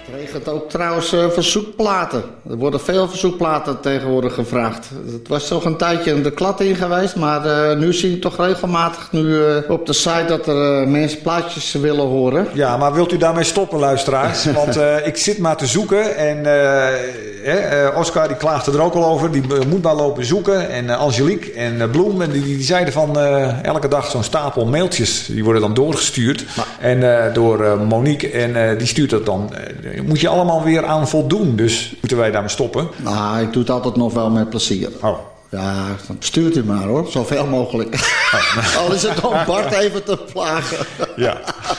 kreeg het ook trouwens verzoekplaten. Er worden veel verzoekplaten tegenwoordig gevraagd. Het was toch een tijdje de klad in geweest, maar nu zie je toch regelmatig op de site dat er mensen plaatjes willen horen. Ja, maar wilt u daarmee stoppen, luisteraars? Want ik zit maar te zoeken en Oscar die klaagde er ook al over. Die moet maar lopen zoeken. En Angelique en Bloem, en die zeiden van elke dag zo'n stapel mailtjes. Die worden dan doorgestuurd. En door Monique en die stuurt dat dan. Moet je allemaal weer aan voldoen. Dus moeten wij daarmee stoppen? Nou, ik doe het altijd nog wel met plezier. Oh. Ja, dan stuurt u maar hoor. Zoveel mogelijk. Al is het om Bart even te plagen. Ja.